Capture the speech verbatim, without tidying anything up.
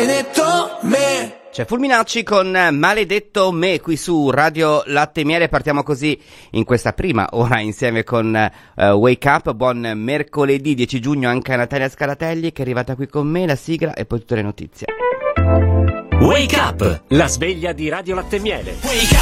maledetto me. C'è Fulminacci con Maledetto me qui su Radio Latte e Miele. Partiamo così in questa prima ora insieme con uh, Wake Up. Buon mercoledì dieci giugno anche a Natalia Scaratelli che è arrivata qui con me, la sigla e poi tutte le notizie. Wake Up, la sveglia di Radio Latte e Miele. Wake